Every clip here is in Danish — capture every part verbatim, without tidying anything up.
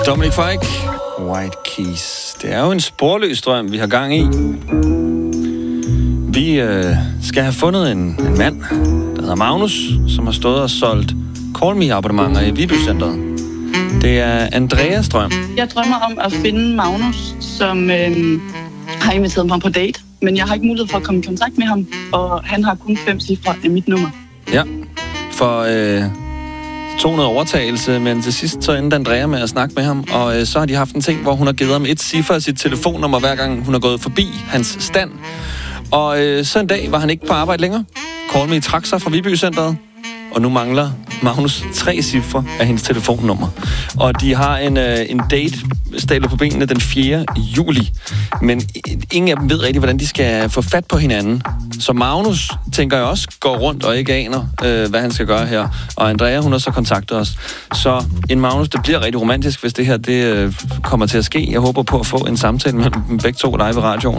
Dominic Fike, White Keys. Det er jo en sporløs drøm, vi har gang i. Vi øh, skal have fundet en, en mand, der hedder Magnus, som har stået og solgt Call Me-abonnementer i Viby Centeret. Det er Andreas drøm. Jeg drømmer om at finde Magnus, som øh, har inviteret mig på date, men jeg har ikke mulighed for at komme i kontakt med ham, og han har kun fem cifre af mit nummer. Ja, for øh, tog noget overtagelse, men til sidst så endte Andrea med at snakke med ham, og øh, så har de haft en ting, hvor hun har givet ham et cifre af sit telefonnummer, hver gang hun har gået forbi hans stand. Og øh, så en dag var han ikke på arbejde længere. Call Me trak sig fra Viby Centeret, og nu mangler Magnus tre cifre af hendes telefonnummer. Og de har en, øh, en date stablet på benene den fjerde juli. Men ingen af dem ved rigtig, hvordan de skal få fat på hinanden. Så Magnus, tænker jeg også, går rundt og ikke aner, øh, hvad han skal gøre her. Og Andrea, hun har så kontaktet os. Så en Magnus, det bliver rigtig romantisk, hvis det her det, øh, kommer til at ske. Jeg håber på at få en samtale med dem begge to live i radioen.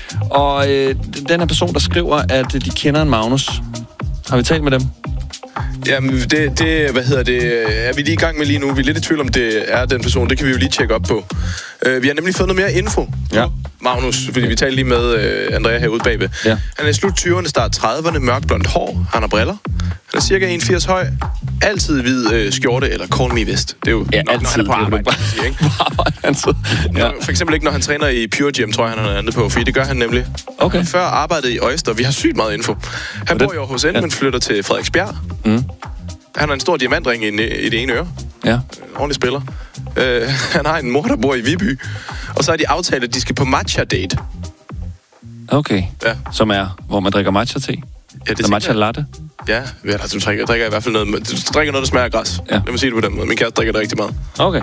Og øh, den her person, der skriver, at de kender en Magnus. Har vi talt med dem? Jamen, det, det, hvad hedder det, er vi lige i gang med lige nu. Vi er lidt i tvivl om, det er den person. Det kan vi jo lige tjekke op på. Uh, vi har nemlig fået noget mere info ja. på Magnus, fordi vi talte lige med uh, Andrea herude bagved. Ja. Han er i slut tyverne, start trediverne, mørkblondt hår, han har briller. Han er cirka en komma firs høj, altid hvid uh, skjorte eller Call Me vest. Det er jo ja, nok, altid, når han er på arbejde. På arbejde, altid. Ja. For eksempel ikke, når han træner i Pure Gym, tror jeg, han har noget andet på, fordi det gør han nemlig. Okay. Han før arbejdede i Oyster. Vi har sygt meget info. Han bor i Aarhus N, ja. men flytter til Frederiksbjerg. Mm. Han har en stor diamantring i, i det ene øre. Ja. Ordentlig spiller. Uh, han har en mor, der bor i Viby. Og så har de aftalt, at de skal på matcha-date. Okay. Ja. Som er, hvor man drikker matcha-te? Ja, det er matcha latte? Ja, ja du drikker, drikker i hvert fald noget, du drikker noget, der smager af græs. Ja. Lad mig sige det på den måde. Min kæreste drikker det rigtig meget. Okay.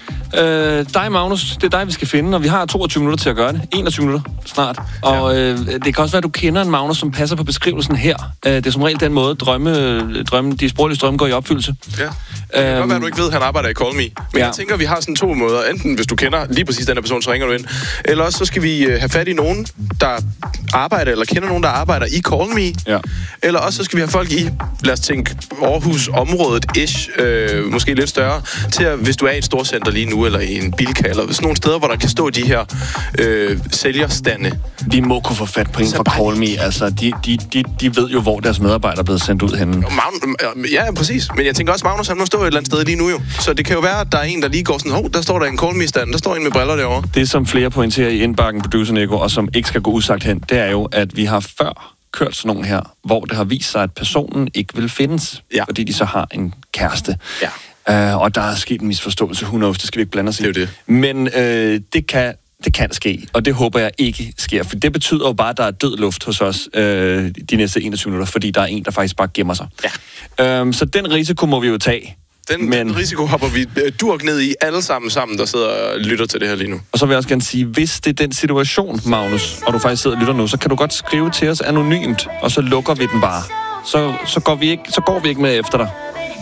Øh, dig, Magnus, det er dig, vi skal finde, og vi har toogtyve minutter til at gøre det. enogtyve minutter snart. Og øh, det kan også være, at du kender en Magnus, som passer på beskrivelsen her. Øh, det er som regel den måde, drømme, drømme, de sproglige drømme går i opfyldelse. Ja. Det kan øhm, godt være, at du ikke ved, at han arbejder i Call Me. Men ja. jeg tænker, at vi har sådan to måder. Enten hvis du kender lige præcis den her person, så ringer du ind. Eller også så skal vi have fat i nogen, der arbejder, eller kender nogen, der arbejder i Call Me. Ja. Eller også så skal vi have folk i, lad os tænke, Aarhus-området-ish, øh, måske lidt større, til at, hvis du er i et storcenter lige nu, eller i en Bilka, eller sådan nogle steder, hvor der kan stå de her øh, sælgerstande. De må kunne få fat på en fra Call Me. Altså, de, de, de, de ved jo, hvor deres medarbejdere er blevet sendt ud henne. Magnus, ja, præcis. Men jeg tænker også, Magnus, han må stå et eller andet sted lige nu jo. Så det kan jo være, at der er en, der lige går sådan, hov, der står der en Call Me-stand, der står en med briller derovre. Det, som flere pointerer i indbakken, producer Nico, og som ikke skal gå usagt hen, det er jo, at vi har før kørt sådan nogle her, hvor det har vist sig, at personen ikke vil findes, ja. fordi de så har en kæreste. Ja. Uh, og der er sket en misforståelse, who knows, det skal vi ikke blande os i. Det er det. Men øh, det, kan, det kan ske, og det håber jeg ikke sker, for det betyder jo bare, at der er død luft hos os øh, de næste enogtyve minutter, fordi der er en, der faktisk bare gemmer sig. Ja. Um, så den risiko må vi jo tage. Den, Men, den risiko hopper vi durk ned i alle sammen sammen, der sidder og lytter til det her lige nu. Og så vil jeg også gerne sige, hvis det er den situation, Magnus, og du faktisk sidder og lytter nu, så kan du godt skrive til os anonymt, og så lukker vi den bare. Så, så, går, vi ikke, så går vi ikke med efter dig.